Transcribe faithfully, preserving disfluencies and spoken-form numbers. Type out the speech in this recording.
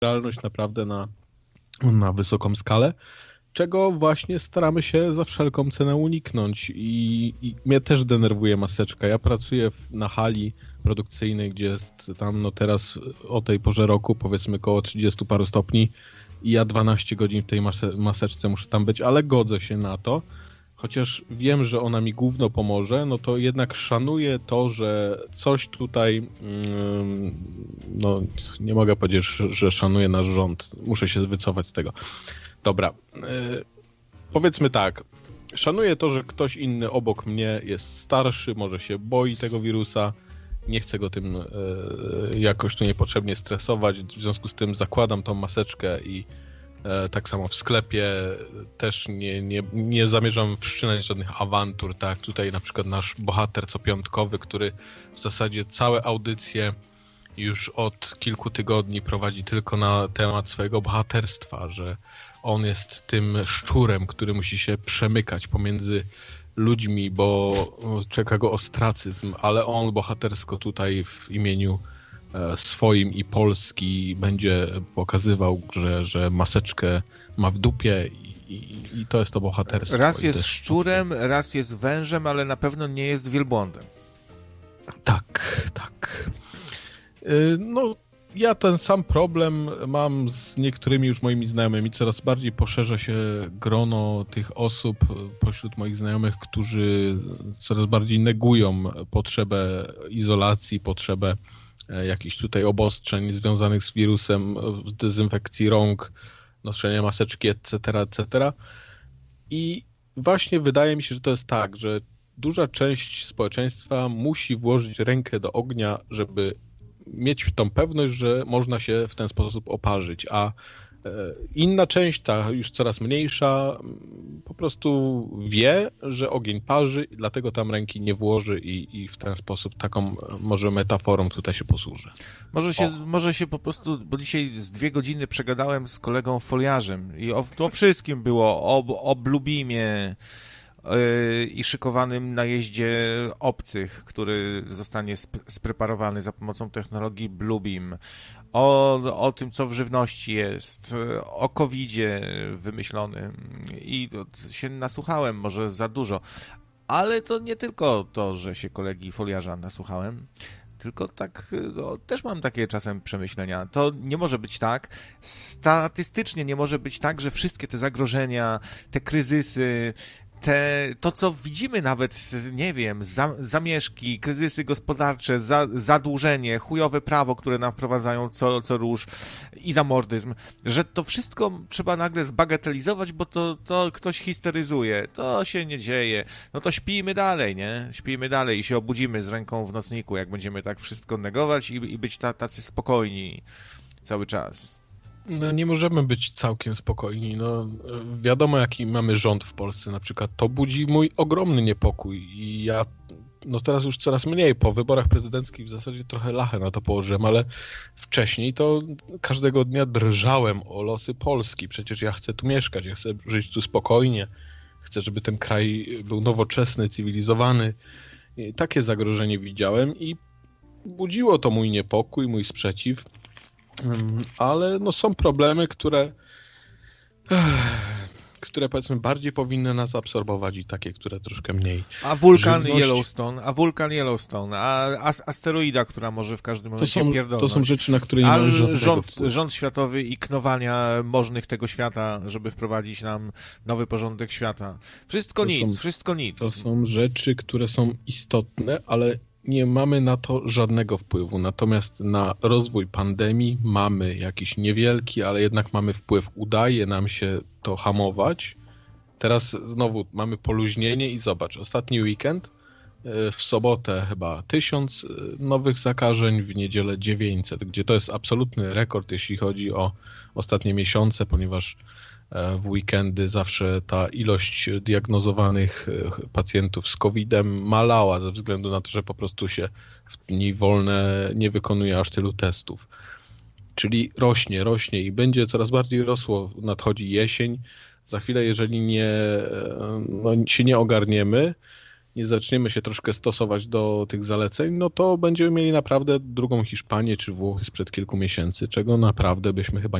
realność naprawdę na, na wysoką skalę, czego właśnie staramy się za wszelką cenę uniknąć i, i mnie też denerwuje maseczka. Ja pracuję w, na hali produkcyjnej, gdzie jest tam no teraz o tej porze roku powiedzmy koło trzydziestu paru stopni i ja dwanaście godzin w tej mase, maseczce muszę tam być, ale godzę się na to, chociaż wiem, że ona mi gówno pomoże, no to jednak szanuję to, że coś tutaj, no nie mogę powiedzieć, że szanuję nasz rząd, muszę się wycofać z tego. Dobra, powiedzmy tak, szanuję to, że ktoś inny obok mnie jest starszy, może się boi tego wirusa, nie chcę go tym jakoś tu niepotrzebnie stresować, w związku z tym zakładam tą maseczkę i tak samo w sklepie też nie, nie, nie zamierzam wszczynać żadnych awantur, tak? Tutaj na przykład nasz bohater copiątkowy, który w zasadzie całe audycje już od kilku tygodni prowadzi tylko na temat swojego bohaterstwa, że on jest tym szczurem, który musi się przemykać pomiędzy ludźmi, bo czeka go ostracyzm, ale on bohatersko tutaj w imieniu swoim i Polski będzie pokazywał, że, że maseczkę ma w dupie i, i, i to jest to bohaterstwo. Raz jest szczurem, raz jest wężem, ale na pewno nie jest wielbłądem. Tak, tak. No, ja ten sam problem mam z niektórymi już moimi znajomymi. Coraz bardziej poszerza się grono tych osób pośród moich znajomych, którzy coraz bardziej negują potrzebę izolacji, potrzebę jakichś tutaj obostrzeń związanych z wirusem, dezynfekcji rąk, noszenia maseczki, et cetera, et cetera. I właśnie wydaje mi się, że to jest tak, że duża część społeczeństwa musi włożyć rękę do ognia, żeby mieć tą pewność, że można się w ten sposób oparzyć, a inna część, ta już coraz mniejsza, po prostu wie, że ogień parzy, dlatego tam ręki nie włoży i, i w ten sposób taką może metaforą tutaj się posłuży. Może się, może się po prostu, bo dzisiaj z dwie godziny przegadałem z kolegą foliarzem i o, to wszystkim było, o, o Bluebimie yy, i szykowanym najeździe obcych, który zostanie sp- spreparowany za pomocą technologii Bluebeam. O, o tym, co w żywności jest, o kowidzie wymyślonym i się nasłuchałem, może za dużo, ale to nie tylko to, że się kolegi foliarza nasłuchałem, tylko tak, no, też mam takie czasem przemyślenia. To nie może być tak, statystycznie nie może być tak, że wszystkie te zagrożenia, te kryzysy, Te, to, co widzimy nawet, nie wiem, za, zamieszki, kryzysy gospodarcze, za, zadłużenie, chujowe prawo, które nam wprowadzają co, co róż i zamordyzm, że to wszystko trzeba nagle zbagatelizować, bo to, to ktoś histeryzuje, to się nie dzieje, no to śpijmy dalej, nie? Śpijmy dalej i się obudzimy z ręką w nocniku, jak będziemy tak wszystko negować i, i być ta, tacy spokojni cały czas. No nie możemy być całkiem spokojni. No, wiadomo, jaki mamy rząd w Polsce na przykład. To budzi mój ogromny niepokój i ja no teraz już coraz mniej. Po wyborach prezydenckich w zasadzie trochę lachę na to położyłem, ale wcześniej to każdego dnia drżałem o losy Polski. Przecież ja chcę tu mieszkać, ja chcę żyć tu spokojnie. Chcę, żeby ten kraj był nowoczesny, cywilizowany. I takie zagrożenie widziałem i budziło to mój niepokój, mój sprzeciw. Ale no są problemy, które które powiedzmy bardziej powinny nas absorbować i takie, które troszkę mniej. A wulkan Żywność... Yellowstone, a wulkan Yellowstone, a asteroida, która może w każdym momencie to są, pierdolnąć. To są rzeczy, na które nie mamy żadnego rząd, wpływu. Rząd światowy i knowania możnych tego świata, żeby wprowadzić nam nowy porządek świata. Wszystko to nic, są, wszystko nic. To są rzeczy, które są istotne, ale nie mamy na to żadnego wpływu. Natomiast na rozwój pandemii mamy jakiś niewielki, ale jednak mamy wpływ. Udaje nam się to hamować. Teraz znowu mamy poluźnienie i zobacz, ostatni weekend, w sobotę chyba tysiąc nowych zakażeń, w niedzielę dziewięćset, gdzie to jest absolutny rekord, jeśli chodzi o ostatnie miesiące, ponieważ w weekendy zawsze ta ilość diagnozowanych pacjentów z kowidem malała ze względu na to, że po prostu się w dni wolne nie wykonuje aż tylu testów. Czyli rośnie, rośnie i będzie coraz bardziej rosło. Nadchodzi jesień. Za chwilę, jeżeli nie, no, się nie ogarniemy, nie zaczniemy się troszkę stosować do tych zaleceń, no to będziemy mieli naprawdę drugą Hiszpanię czy Włochy sprzed kilku miesięcy, czego naprawdę byśmy chyba